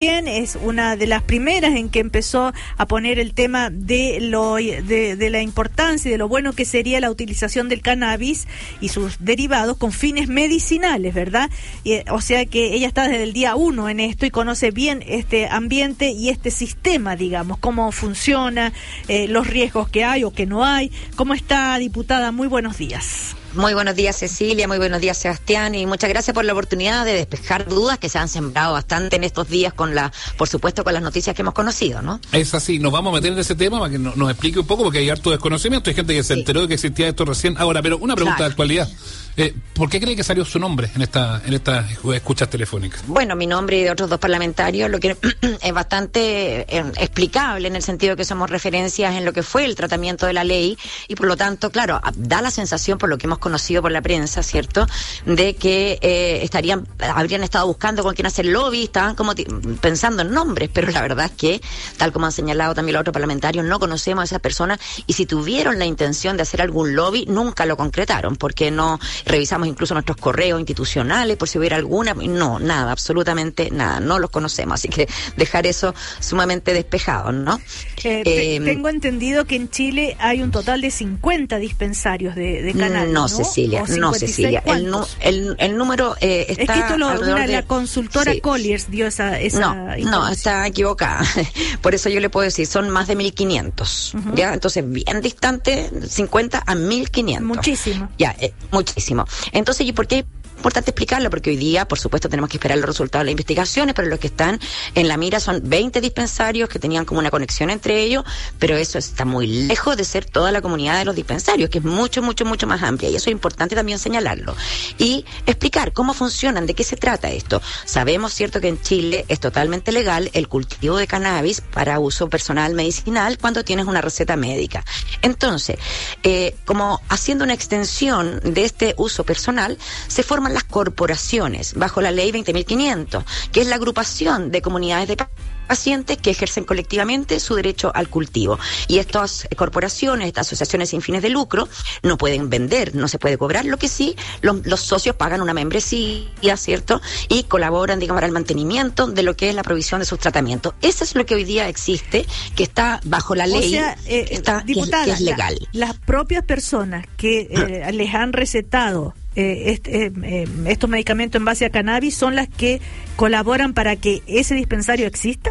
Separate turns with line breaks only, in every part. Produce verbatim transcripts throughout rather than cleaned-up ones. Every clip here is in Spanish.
es una de las primeras en que empezó a poner el tema de lo de, de la importancia y de lo bueno que sería la utilización del cannabis y sus derivados con fines medicinales, ¿verdad? Y, o sea que ella está desde el día uno en esto y conoce bien este ambiente y este sistema, digamos, cómo funciona, eh, los riesgos que hay o que no hay. ¿Cómo está, diputada? Muy buenos días.
Muy buenos días, Cecilia, muy buenos días, Sebastián, y muchas gracias por la oportunidad de despejar dudas que se han sembrado bastante en estos días con la, por supuesto, con las noticias que hemos conocido, ¿no?
Es así, nos vamos a meter en ese tema para que no, nos explique un poco, porque hay harto desconocimiento, hay gente que se sí. enteró de que existía esto recién ahora, pero una pregunta claro. de actualidad. Eh, ¿Por qué cree que salió su nombre en esta en estas escuchas telefónicas?
Bueno, mi nombre y de otros dos parlamentarios, lo que es bastante eh, explicable en el sentido que somos referencias en lo que fue el tratamiento de la ley y por lo tanto, claro, da la sensación por lo que hemos conocido por la prensa, ¿cierto?, de que eh, estarían habrían estado buscando con quién hacer lobby, estaban como t- pensando en nombres, pero la verdad es que, tal como han señalado también los otros parlamentarios, no conocemos a esas personas y si tuvieron la intención de hacer algún lobby, nunca lo concretaron, porque no revisamos incluso nuestros correos institucionales por si hubiera alguna, no, nada, absolutamente nada, no los conocemos, así que dejar eso sumamente despejado, ¿no?
Eh, eh, tengo entendido que en Chile hay un total de cincuenta dispensarios de, de cannabis, ¿no?
No, Cecilia, no, Cecilia, el, nu, el, el número eh, está...
Es que esto lo, una,
de
la consultora
sí.
Colliers dio esa, esa
No, no, está equivocada, por eso yo le puedo decir, son más de mil quinientos, uh-huh. ¿ya? Entonces, bien distante, cincuenta a mil quinientos.
Muchísimo.
Ya, eh, muchísimo. Entonces, ¿y por qué? Importante explicarlo porque hoy día, por supuesto, tenemos que esperar los resultados de las investigaciones, pero los que están en la mira son veinte dispensarios que tenían como una conexión entre ellos, pero eso está muy lejos de ser toda la comunidad de los dispensarios, que es mucho, mucho, mucho más amplia, y eso es importante también señalarlo. Y explicar cómo funcionan, de qué se trata esto. Sabemos, cierto, que en Chile es totalmente legal el cultivo de cannabis para uso personal medicinal cuando tienes una receta médica. Entonces, eh, como haciendo una extensión de este uso personal, se forman las corporaciones bajo la ley veinte mil quinientos, que es la agrupación de comunidades de pacientes que ejercen colectivamente su derecho al cultivo. Y estas corporaciones, estas asociaciones sin fines de lucro, no pueden vender, no se puede cobrar, lo que sí, los, los socios pagan una membresía, ¿cierto? Y colaboran, digamos, para el mantenimiento de lo que es la provisión de sus tratamientos. Eso es lo que hoy día existe, que está bajo la ley,
o sea, eh,
que, está,
diputada,
que, es, que es legal.
La, las propias personas que eh, les han recetado Eh, este, eh, estos medicamentos en base a cannabis son las que colaboran para que ese dispensario exista.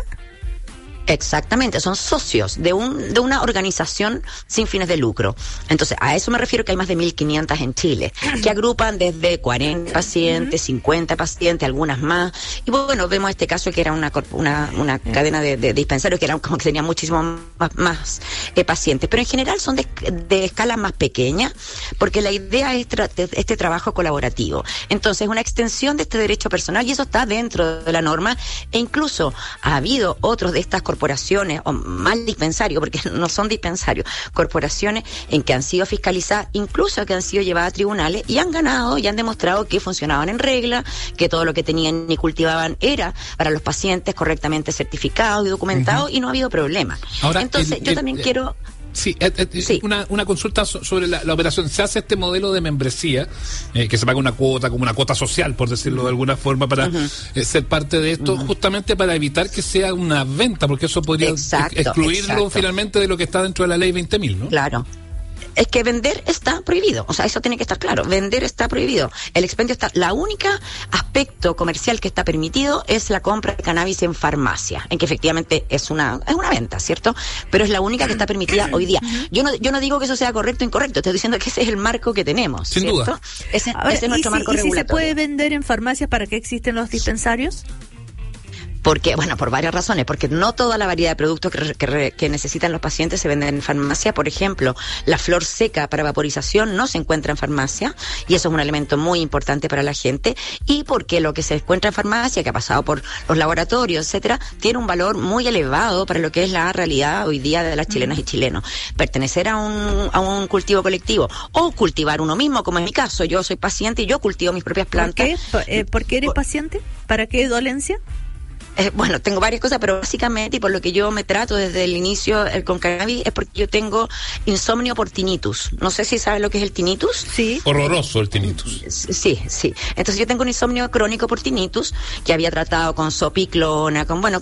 Exactamente, son socios de un de una organización sin fines de lucro. Entonces, a eso me refiero, que hay más de mil quinientos en Chile, que agrupan desde cuarenta pacientes, uh-huh. cincuenta pacientes, algunas más. Y bueno, vemos este caso que era una una, una uh-huh. cadena de, de dispensarios que eran como que tenía muchísimos más, más eh, pacientes. Pero en general son de, de escala más pequeña, porque la idea es tra- este trabajo colaborativo. Entonces, una extensión de este derecho personal, y eso está dentro de la norma, e incluso ha habido otros de estas corporaciones, o más dispensarios, porque no son dispensarios, corporaciones en que han sido fiscalizadas, incluso que han sido llevadas a tribunales y han ganado y han demostrado que funcionaban en regla, que todo lo que tenían y cultivaban era para los pacientes correctamente certificados y documentados, uh-huh. y no ha habido problema. Ahora, entonces, el, yo el, también el, quiero...
Sí, eh, eh, sí. Una, una consulta so, sobre la, la operación. Se hace este modelo de membresía, eh, que se paga una cuota, como una cuota social, por decirlo uh-huh. de alguna forma, para uh-huh. eh, ser parte de esto, uh-huh. justamente para evitar que sea una venta, porque eso podría
exacto,
ex- excluirlo
exacto.
finalmente de lo que está dentro de la ley veinte mil, ¿no?
Claro. Es que vender está prohibido, o sea, eso tiene que estar claro, vender está prohibido, el expendio está, la única aspecto comercial que está permitido es la compra de cannabis en farmacia, en que efectivamente es una es una venta, ¿cierto? Pero es la única que está permitida hoy día. Yo no yo no digo que eso sea correcto o incorrecto, estoy diciendo que ese es el marco que tenemos,
sin
¿cierto?
duda.
Ese,
Ahora,
ese es nuestro
¿y si,
marco
¿y si
regulatorio.
se puede vender en farmacias? ¿Para qué existen los dispensarios?
Porque, bueno, por varias razones, porque no toda la variedad de productos que, que, que necesitan los pacientes se venden en farmacia. Por ejemplo, la flor seca para vaporización no se encuentra en farmacia, y eso es un elemento muy importante para la gente, y porque lo que se encuentra en farmacia, que ha pasado por los laboratorios, etcétera, tiene un valor muy elevado para lo que es la realidad hoy día de las chilenas y chilenos. Pertenecer a un, a un cultivo colectivo, o cultivar uno mismo, como en mi caso, yo soy paciente y yo cultivo mis propias plantas.
¿Por qué? ¿Por qué eres paciente? ¿Para qué dolencia?
Eh, bueno, tengo varias cosas, pero básicamente, y por lo que yo me trato desde el inicio el, con cannabis, es porque yo tengo insomnio por tinnitus. No sé si sabes lo que es el tinnitus.
Sí.
Horroroso el tinnitus.
Sí, sí. Entonces yo tengo un insomnio crónico por tinnitus, que había tratado con sopiclona, con, bueno,